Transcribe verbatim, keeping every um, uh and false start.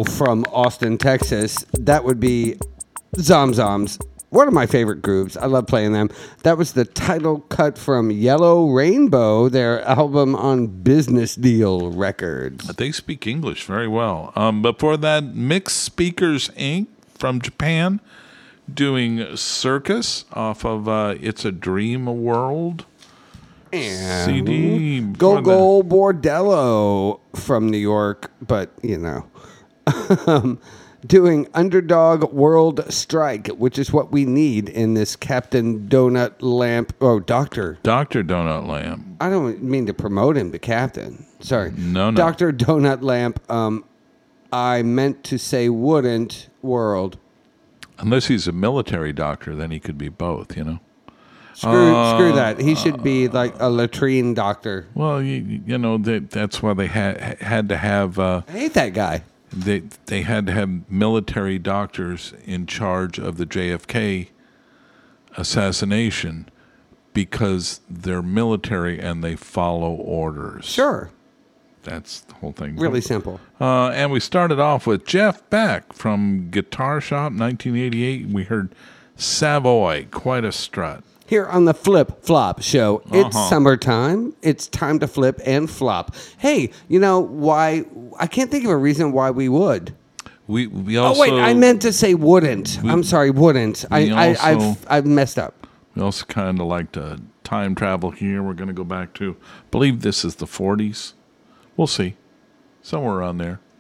Joe from Austin, Texas. That would be Zom Zoms. One of my favorite groups. I love playing them. That was the title cut from Yellow Rainbow, their album on Business Deal Records. They speak English very well. Um, before that, Mixed Speakers Incorporated from Japan, doing Circus off of uh, It's a Dream World And C D. Go Go Bordello from New York, but, you know. um, doing Underdog World Strike, which is what we need in this Captain Donut Lamp. Oh, Doctor. Doctor Donut Lamp. I don't mean to promote him, the Captain. Sorry. No, no. Doctor Donut Lamp. Um, I meant to say wouldn't world. Unless he's a military doctor, then he could be both, you know. Screw, uh, screw that. He should be like a latrine doctor. Well, you, you know, they, that's why they had had to have... Uh, I hate that guy. They they had to have military doctors in charge of the J F K assassination because they're military and they follow orders. Sure. That's the whole thing. Really simple. Uh, and we started off with Jeff Beck from Guitar Shop, nineteen eighty-eight. We heard Savoy, Quite a Strut. Here on the Flip Flop Show, it's Uh-huh. summertime. It's time to flip and flop. Hey, you know why? I can't think of a reason why we would. We we also. Oh, wait, I meant to say wouldn't. We- I'm sorry, wouldn't. I, we I, also- I've, I've messed up. We also kind of like to time travel here. We're going to go back to, I believe this is the forties. We'll see. Somewhere around there.